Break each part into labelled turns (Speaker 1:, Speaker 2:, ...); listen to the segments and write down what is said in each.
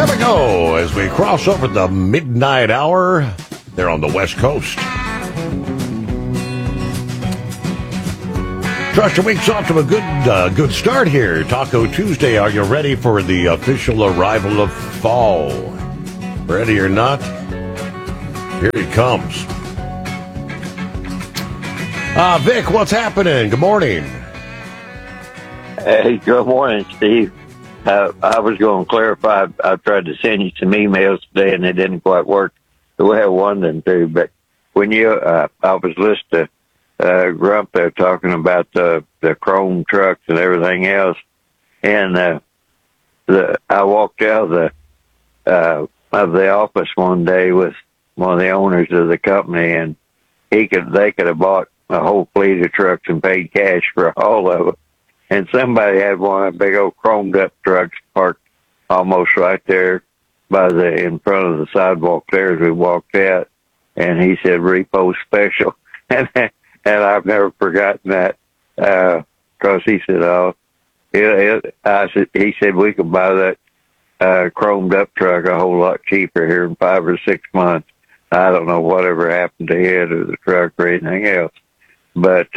Speaker 1: There we go, as we cross over the midnight hour there on the West Coast. Trust your week's off to a good start here. Taco Tuesday, are you ready for the official arrival of fall? Ready or not, here it comes. Vic, what's happening? Good morning.
Speaker 2: Hey, good morning, Steve. I was going to clarify. I tried to send you some emails today, and they didn't quite work the way I wanted them to. But when I was listening to Grump there talking about the chrome trucks and everything else, and I walked out of the office one day with one of the owners of the company, and they could have bought a whole fleet of trucks and paid cash for all of them. And somebody had one of the big old chromed up trucks parked almost right there in front of the sidewalk there as we walked out. And he said, repo special. And I've never forgotten that, cause he said, he said we could buy that, chromed up truck a whole lot cheaper here in 5 or 6 months. I don't know whatever happened to it or the truck or anything else. But,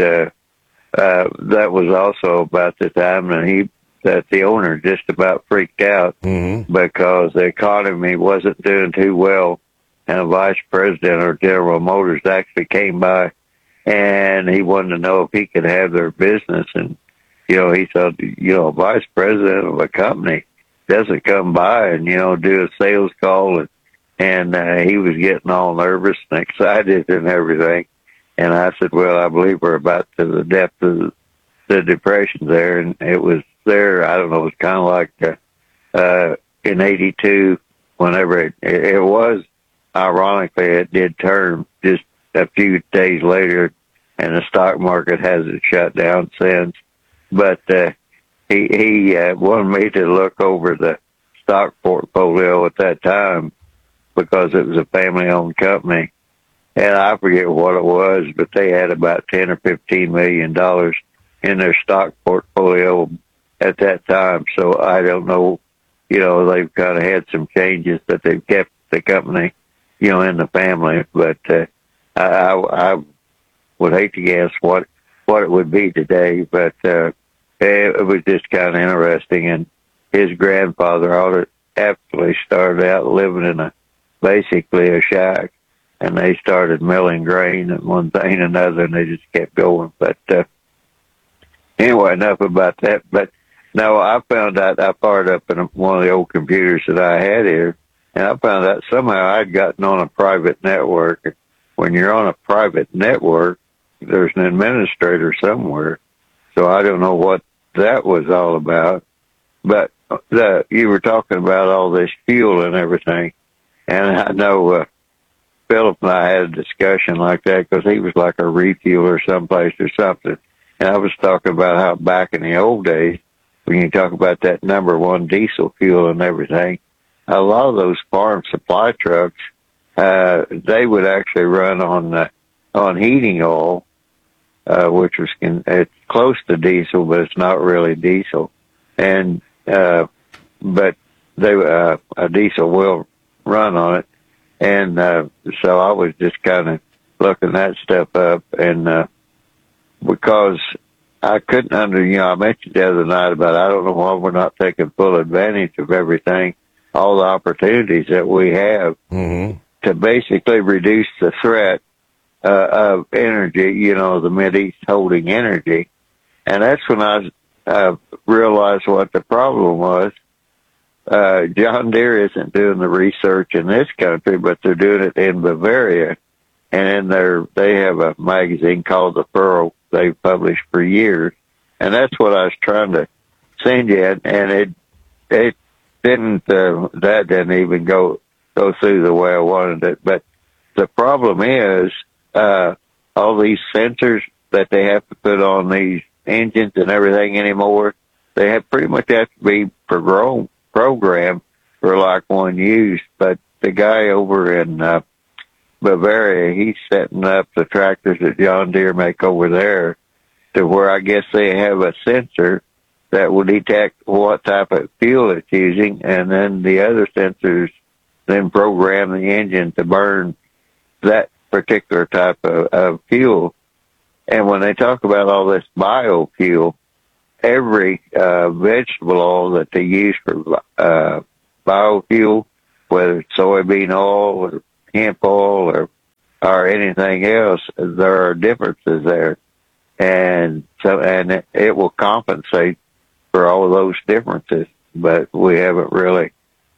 Speaker 2: that was also about the time that the owner just about freaked out because the economy wasn't doing too well, and a vice president of General Motors actually came by, and he wanted to know if he could have their business. And he thought, a vice president of a company doesn't come by and do a sales call, and he was getting all nervous and excited and everything. And I said, well, I believe we're about to the depth of the depression there. And it was there, I don't know, it was kind of like in 82, whenever it was, ironically, it did turn just a few days later, and the stock market hasn't shut down since. But he wanted me to look over the stock portfolio at that time because it was a family-owned company. And I forget what it was, but they had about $10 or $15 million in their stock portfolio at that time. So I don't know, they've kind of had some changes, but they've kept the company, in the family. But I would hate to guess what it would be today, but it was just kind of interesting. And his grandfather actually started out living in basically a shack. And they started milling grain and one thing and another, and they just kept going. But anyway, enough about that. But no, I found out I fired up in one of the old computers that I had here, and I found out somehow I'd gotten on a private network. When you're on a private network, there's an administrator somewhere. So I don't know what that was all about. But you were talking about all this fuel and everything, and I know Philip and I had a discussion like that because he was like a refueler someplace or something. And I was talking about how back in the old days, when you talk about that number one diesel fuel and everything, a lot of those farm supply trucks, they would actually run on heating oil, which was it's close to diesel, but it's not really diesel. And but a diesel will run on it. And so I was just kind of looking that stuff up, and because I couldn't I mentioned the other night about I don't know why we're not taking full advantage of everything, all the opportunities that we have to basically reduce the threat of energy, the Mideast holding energy. And that's when I realized what the problem was. John Deere isn't doing the research in this country, but they're doing it in Bavaria. And they have a magazine called The Furrow they've published for years. And that's what I was trying to send you. And it didn't, that didn't even go through the way I wanted it. But the problem is, all these sensors that they have to put on these engines and everything anymore, they pretty much have to be programmed for like one use. But the guy over in Bavaria, he's setting up the tractors that John Deere make over there to where I guess they have a sensor that will detect what type of fuel it's using, and then the other sensors then program the engine to burn that particular type of fuel. And when they talk about all this biofuel, every vegetable oil that they use for biofuel, whether it's soybean oil or hemp oil or anything else, there are differences there. And it will compensate for all of those differences, but we haven't really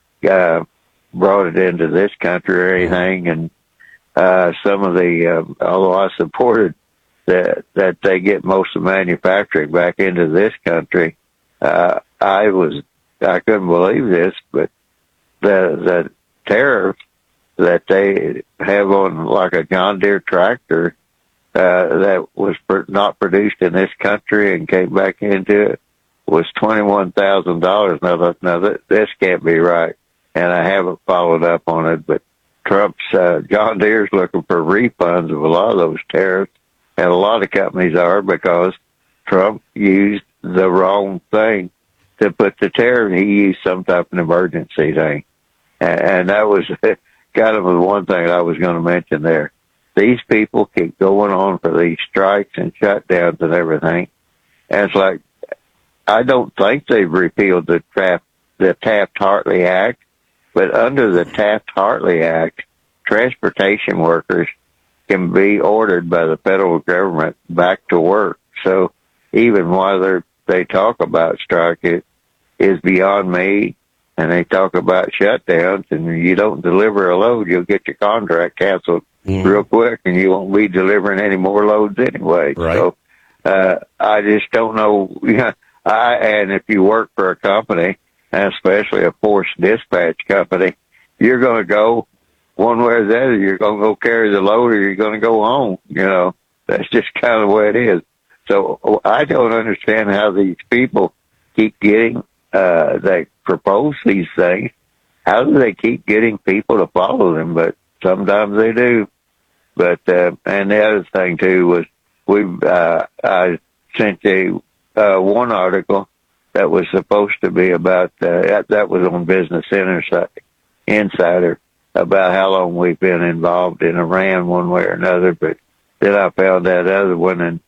Speaker 2: brought it into this country or anything. And some of the, although I supported that they get most of manufacturing back into this country, I couldn't believe this, but the tariff that they have on like a John Deere tractor that was not produced in this country and came back into it was $21,000. Now this can't be right, and I haven't followed up on it, but Trump's John Deere's looking for refunds of a lot of those tariffs, and a lot of companies are, because Trump used the wrong thing to put the tariff. He used some type of emergency thing, and that was kind of the one thing I was going to mention there. These people keep going on for these strikes and shutdowns and everything, and it's like, I don't think they've repealed the Taft-Hartley Act, but under the Taft-Hartley Act, transportation workers can be ordered by the federal government back to work. So even while they talk about strike, it is beyond me, and they talk about shutdowns, and you don't deliver a load, you'll get your contract canceled real quick, and you won't be delivering any more loads anyway.
Speaker 1: Right.
Speaker 2: So I just don't know. And if you work for a company, and especially a forced dispatch company, you're going to go one way or the other. You're going to go carry the load, or you're going to go home. That's just kind of the way it is. So I don't understand how these people keep getting, they propose these things. How do they keep getting people to follow them? But sometimes they do. But, and the other thing too was I sent one article that was supposed to be about, that was on Business Insider, about how long we've been involved in Iran one way or another. But then I found that other one, and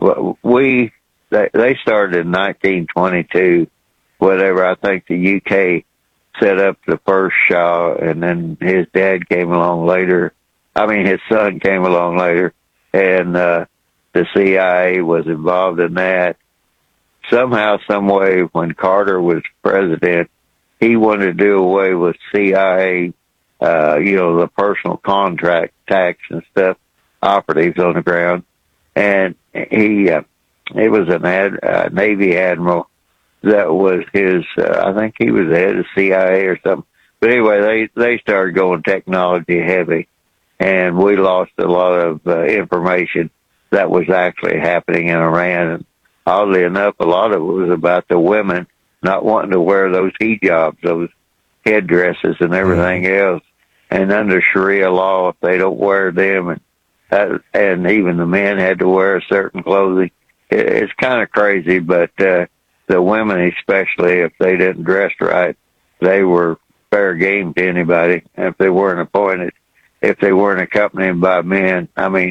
Speaker 2: they started in 1922, whatever. I think the UK set up the first Shah, and then his dad came along later. His son came along later, and the CIA was involved in that. Somehow, some way, when Carter was president, he wanted to do away with CIA, the personal contract tax and stuff, operatives on the ground. And it was a Navy admiral that was his, I think he was the head of CIA or something. But anyway, they started going technology heavy, and we lost a lot of information that was actually happening in Iran. And oddly enough, a lot of it was about the women not wanting to wear those hijabs, those headdresses and everything else. And under Sharia law, if they don't wear them, and even the men had to wear certain clothing, it's kind of crazy. But the women, especially, if they didn't dress right, they were fair game to anybody if they weren't appointed, if they weren't accompanied by men.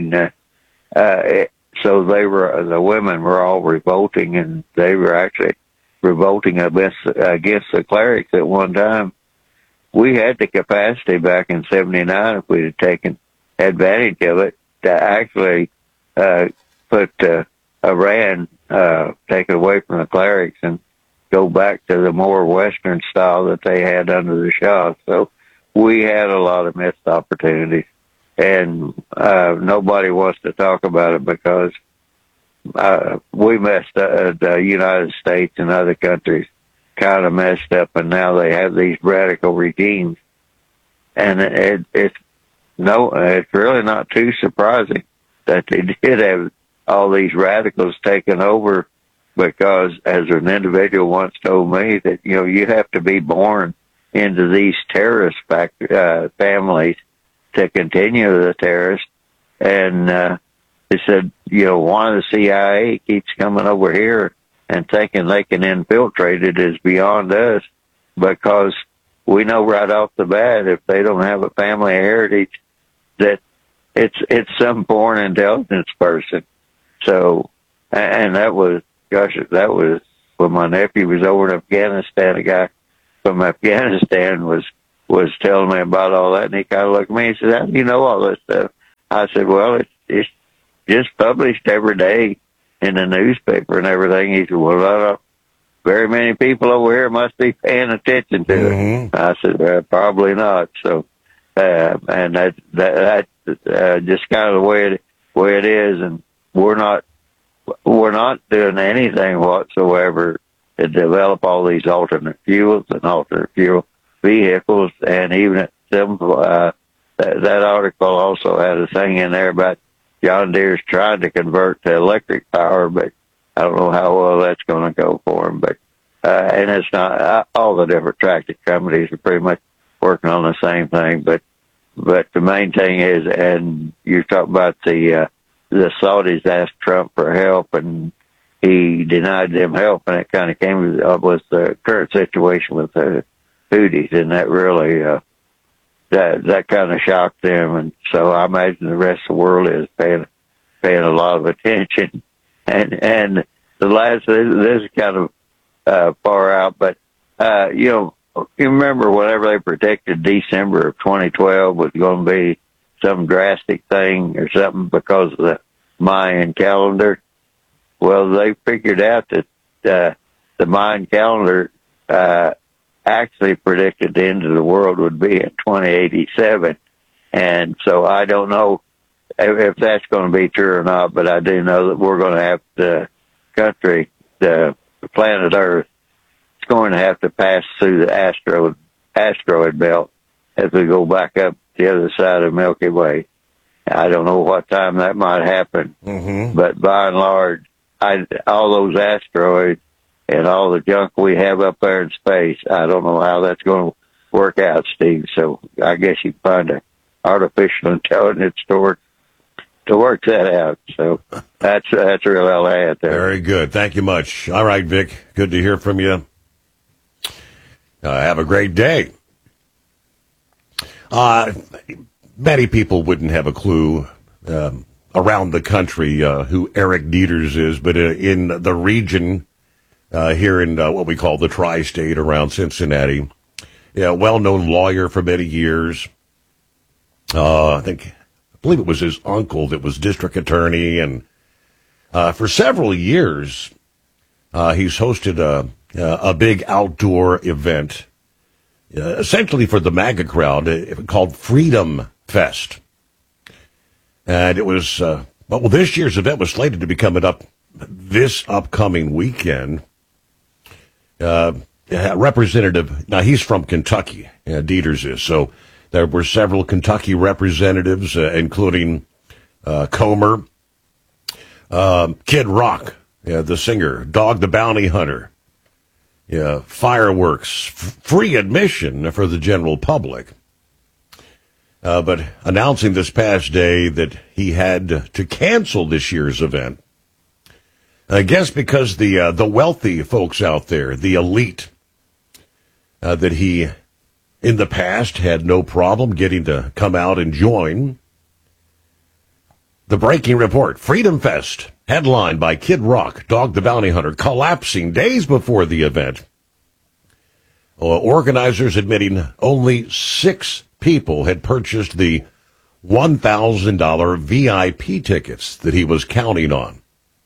Speaker 2: So the women were all revolting, and they were actually revolting against the clerics at one time. We had the capacity back in '79, if we'd have taken advantage of it, to actually put Iran, take it away from the clerics and go back to the more Western style that they had under the Shah. So we had a lot of missed opportunities. And nobody wants to talk about it because we messed up. The United States and other countries kind of messed up, and now they have these radical regimes. And it's really not too surprising that they did have all these radicals taken over, because, as an individual once told me, that you have to be born into these terrorist families to continue the terrorists. And they said, why the CIA keeps coming over here and thinking they can infiltrate it is beyond us, because we know right off the bat, if they don't have a family heritage, that it's some foreign intelligence person. So, and that was when my nephew was over in Afghanistan. A guy from Afghanistan was telling me about all that, and he kind of looked at me and said, "How do you know all this stuff?" I said, "Well, it's just published every day in the newspaper and everything." He said, "Well, not very many people over here must be paying attention to it." I said, "Probably not." So, and that just kind of the way it is, and we're not doing anything whatsoever to develop all these alternate fuels and alternate fuel vehicles. And even some that article also had a thing in there about John Deere's trying to convert to electric power, but I don't know how well that's going to go for them. But and it's not all the different tractor companies are pretty much working on the same thing. But the main thing is, and you talk about the Saudis asked Trump for help, and he denied them help, and it kind of came up with the current situation with the Houthis, and that really that kind of shocked them. And so I imagine the rest of the world is paying a lot of attention. And the last, this is kind of far out, but you remember whenever they predicted December of 2012 was going to be some drastic thing or something because of the Mayan calendar? Well, they figured out that the Mayan calendar actually predicted the end of the world would be in 2087. And so I don't know if that's going to be true or not, but I do know that we're going to have the planet Earth, it's going to have to pass through the asteroid belt as we go back up the other side of Milky Way. I don't know what time that might happen, but by and large, all those asteroids and all the junk we have up there in space, I don't know how that's going to work out, Steve. So I guess you can find an artificial intelligence to work that out. So that's really all I had there.
Speaker 1: Very good. Thank you much. All right, Vic. Good to hear from you. Have a great day. Many people wouldn't have a clue around the country who Eric Dieters is, but in the region here in what we call the tri-state around Cincinnati, well-known lawyer for many years. I believe it was his uncle that was district attorney, and for several years he's hosted a big outdoor event, essentially for the MAGA crowd, called Freedom Fest. And it was, this year's event was slated to be coming up this upcoming weekend. Representative, now he's from Kentucky, Dieters is, so there were several Kentucky representatives, including Comer, Kid Rock, the singer, Dog the Bounty Hunter, fireworks, free admission for the general public. But announcing this past day that he had to cancel this year's event, I guess because the wealthy folks out there, the elite, that he in the past had no problem getting to come out and join. The breaking report: Freedom Fest, headlined by Kid Rock, Dog the Bounty Hunter, collapsing days before the event. Organizers admitting only 6 people had purchased the $1,000 VIP tickets that he was counting on.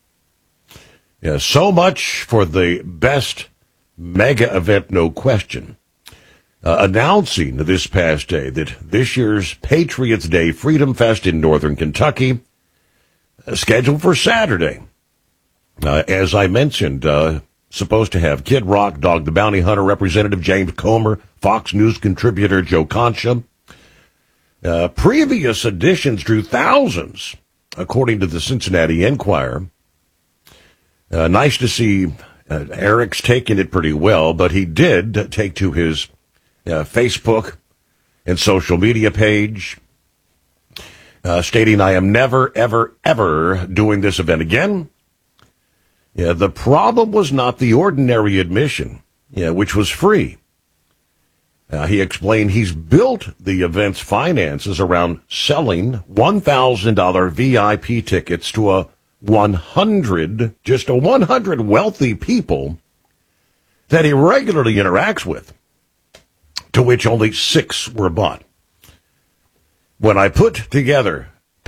Speaker 1: So much for the best mega event, no question. Announcing this past day that this year's Patriots Day Freedom Fest in Northern Kentucky, scheduled for Saturday. As I mentioned, supposed to have Kid Rock, Dog the Bounty Hunter, Representative James Comer, Fox News contributor Joe Concha. Previous editions drew thousands, according to the Cincinnati Enquirer. Nice to see Eric's taking it pretty well, but he did take to his Facebook and social media page, stating, "I am never, ever, ever doing this event again. Yeah, the problem was not the ordinary admission, which was free. He explained he's built the event's finances around selling $1,000 VIP tickets to a 100 wealthy people that he regularly interacts with, to which only 6 were bought. When I put together